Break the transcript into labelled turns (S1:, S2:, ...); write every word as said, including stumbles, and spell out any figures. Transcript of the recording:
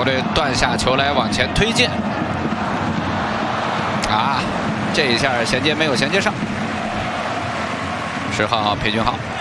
S1: 国队断下球来往前推进。啊，这一下衔接没有衔接上。十号裴俊浩。